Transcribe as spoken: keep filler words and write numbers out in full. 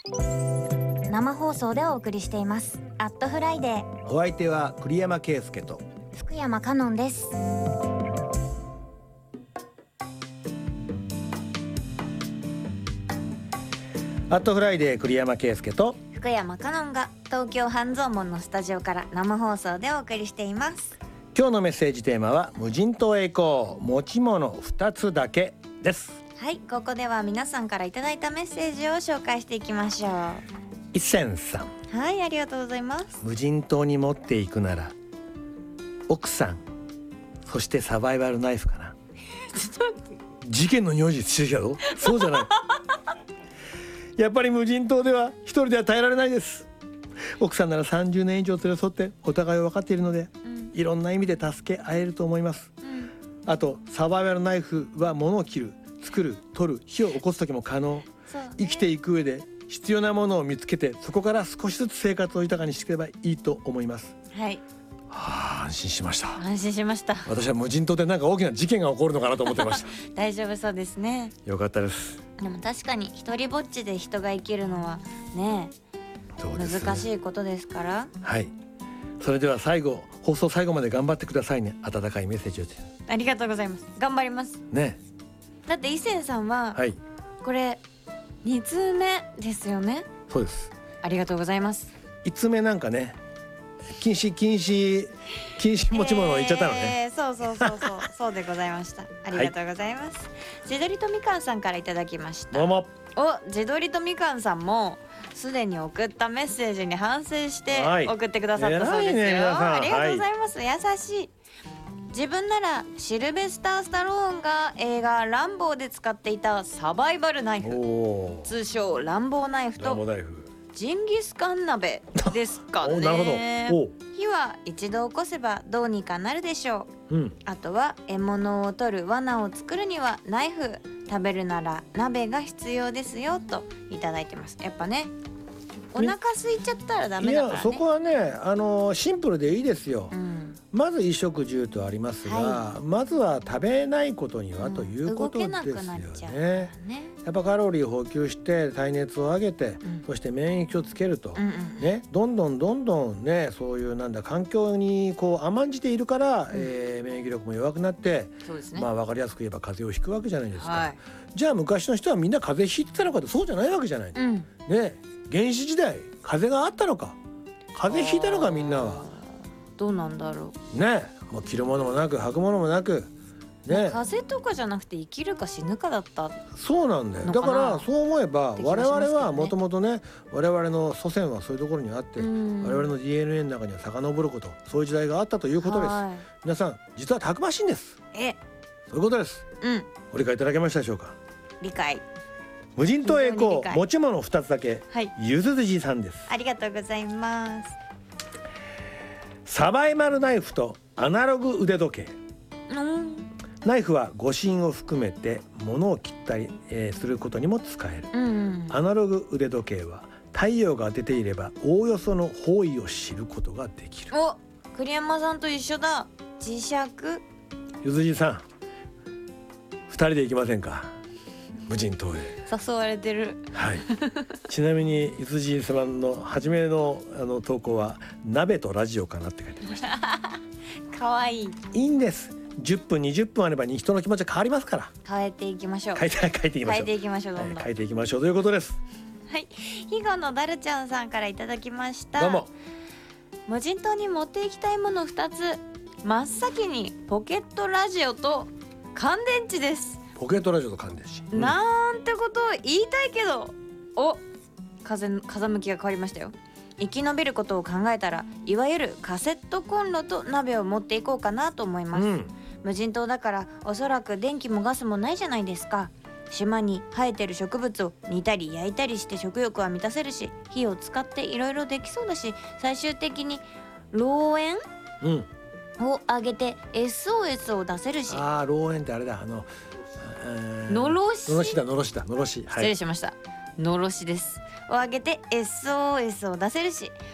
生放送でお送りしていますアットフライデー。 お相手は栗山圭介と福山香音です。 アットフライデー栗山圭介と福山香音が東京半蔵門のスタジオから生放送でお送りしています。 今日のメッセージテーマは無人島へ行こう、持ち物ふたつだけです。 はい、ここでは皆さんからいただいたメッセージを紹介していきましょう。 一銭さん、 はい、ありがとうございます。 無人島に持っていくなら奥さん、そしてサバイバルナイフかな事件の匂いしてきたぞ。そうじゃないやっぱり無人島では一人では耐えられないです。奥さんならさんじゅうねん以上連れ添ってお互いを分かっているので、うん、いろんな意味で助け合えると思います、うん、あとサバイバルナイフは物を切る、作る、取る、火を起こす時も可能、ね、生きていく上で必要なものを見つけてそこから少しずつ生活を豊かにしていけばいいと思います。 はい、 はあ、安心しました。 安心しました。 私は無人島でなんか大きな事件が起こるのかなと思ってました大丈夫そうですね。 よかったです。 でも確かに一人ぼっちで人が生きるのはね、そうですね、難しいことですから。 はい、それでは最後、放送最後まで頑張ってくださいね。温かいメッセージを。 ありがとうございます。頑張りますね。 だって伊勢さんは、はい、これに通目ですよね。 そうです。 ありがとうございます。 いつつめなんかね、禁止禁止禁止持ち物を言っちゃったのね、 えー、そうそうそうそうそうでございましたありがとうございます、はい、自撮りとみかんさんからいただきました。 どうも。 お、自撮りとみかんさんもすでに送ったメッセージに反省して送ってくださったそうですよ、 ね、 ありがとうございます、はい、優しい。自分ならシルベスター・スタローンが映画ランボーで使っていたサバイバルナイフ、通称ランボーナイフとジンギスカン鍋ですかねなるほど。 火は一度起こせばどうにかなるでしょう、うん、あとは獲物を取る罠を作るにはナイフ、食べるなら鍋が必要ですよといただいてます。やっぱね、お腹空いちゃったらダメだからね。 いや、そこはね、あのシンプルでいいですよ、うん、まず衣食住とありますが、はい、まずは食べないことにはということですよね、うん、動けなくなっちゃうからね。やっぱカロリー補給して耐熱を上げて、うん、そして免疫をつけると、うんうん、ね、どんどんどんどんね、そういうなんだ環境にこう甘んじているから、うん、えー、免疫力も弱くなって、そうですね、まあ分かりやすく言えば風邪をひくわけじゃないですか、はい、じゃあ昔の人はみんな風邪ひいてたのかって、そうじゃないわけじゃない、うん、ね、原始時代風邪があったのか、風邪ひいたのか、みんなはどうなんだろうね。もう着るものもなく履くものもなくね、 風邪とかじゃなくて生きるか死ぬかだった。 そうなんだよ。だからそう思えば、我々はもともとね、我々の祖先はそういうところにあって、我々の ディーエヌエー の中には遡ること、そういう時代があったということです。皆さん実はたくましいんです。え、そういうことです。うん。ご理解いただけましたでしょうか。 理解。 無人島へ行こう、持ち物ふたつだけ、はい、ゆずじさんです。 ありがとうございます。 サバイバルナイフとアナログ腕時計、うん、ナイフは護身を含めて物を切ったり、えー、することにも使える、うんうん、アナログ腕時計は太陽が出ていればおおよその方位を知ることができる。 お、栗山さんと一緒だ。磁石。 ゆずじさん、ふたりで行きませんか、無人島へ。 誘われてる。はい。 ちなみにゆずじさんの初めのあの投稿は鍋とラジオかなって書いてました。 可愛い。 いいんです。じゅっぷんにじゅっぷんあれば人の気持ちは変わりますから。 変えていきましょう。 変えて変えていきましょう。 変えていきましょう。どんどん、 はい、変えていきましょうということです。 はい。肥後のだるちゃんさんからいただきました。 どうも。 無人島に持っていきたいものふたつ。真っ先にポケットラジオと乾電池です。 ポケットラジオと乾電池、 うん、なんてことを言いたいけど、お、風風向きが変わりましたよ。生き延びることを考えたら、いわゆるカセットコンロと鍋を持っていこうかなと思います、うん、無人島だからおそらく電気もガスもないじゃないですか。島に生えてる植物を煮たり焼いたりして食欲は満たせるし、火を使っていろいろできそうだし、最終的に漏煙、うん、を上げて エスオーエス を出せるし。 あー、漏煙ってあれだ、あののろしのろしだのろしだのろし、 失礼しました、のろしですを上げて エスオーエス を出せるし、